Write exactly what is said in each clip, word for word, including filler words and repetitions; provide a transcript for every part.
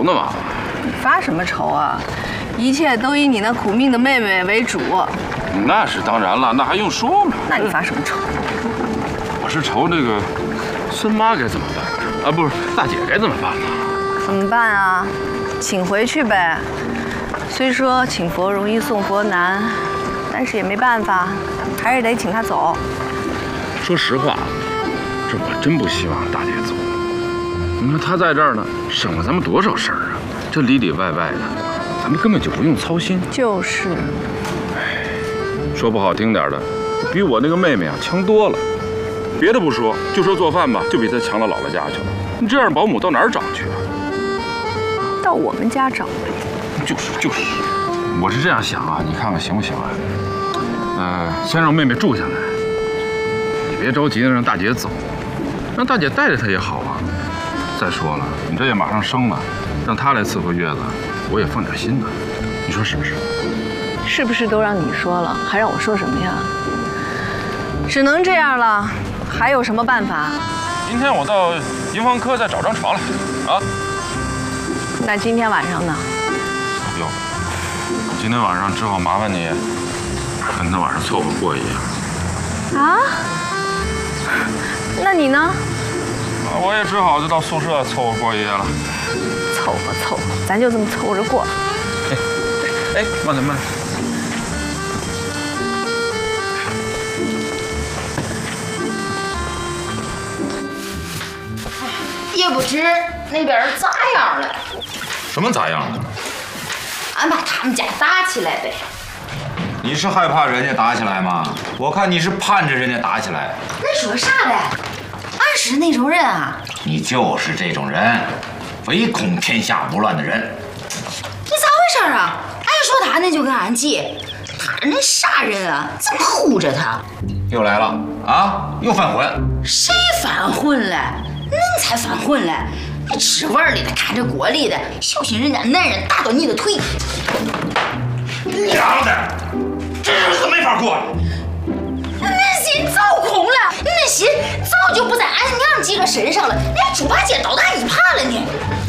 愁呢嘛。 你发什么愁啊？一切都以你那苦命的妹妹为主。 那是当然了，那还用说吗？ 那你发什么愁？ 我是愁这个孙妈该怎么办啊？不是大姐该怎么办呢？ 怎么办啊？请回去呗。虽说请佛容易送佛难，但是也没办法，还是得请她走。 说实话，这我真不希望大姐走。你看她在这儿呢，省了咱们多少事儿啊！这里里外外的，咱们根本就不用操心。 就是。 哎，说不好听点的，比我那个妹妹啊强多了。别的不说，就说做饭吧，就比她强到姥姥家去了。你这样保姆到哪儿找去啊？ 到我们家找。 就是就是，我是这样想啊，你看看行不行啊？呃，先让妹妹住下来，你别着急的让大姐走，让大姐带着她也好啊。再说了，你这也马上生了，让她来伺候月子，我也放点心呢。你说是不是？ 是不是都让你说了，还让我说什么呀？只能这样了，还有什么办法？ 明天我到营房科再找张床来，啊？ 那今天晚上呢？ 哟，今天晚上只好麻烦你跟他晚上凑合过一夜。 啊？那你呢？ 啊，我也只好就到宿舍凑合过一夜了。 凑合凑合，咱就这么凑合着过。 哎，哎，慢点慢点。 也不知那边咋样了。 什么咋样了？ 俺怕他们家打起来呗。 你是害怕人家打起来吗？我看你是盼着人家打起来。 恁说啥嘞？俺是那种人啊。 你就是这种人，唯恐天下不乱的人。 你咋回事啊？俺一说他，恁就跟俺急。他是恁啥人啊？怎么护着他？ 又来了啊！又犯混。 谁犯混了？恁才犯混了！你吃碗里的看着锅里的，小心人家男人打到你的腿。 娘的，这日子没法过了。 恁心早空了，恁心早就不在俺娘几个身上了，连猪八戒倒打一耙了呢。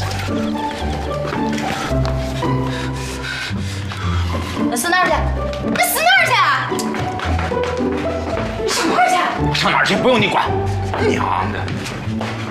那死哪儿去？那死哪儿去？上哪儿去？ 上哪儿去？不用你管。娘的！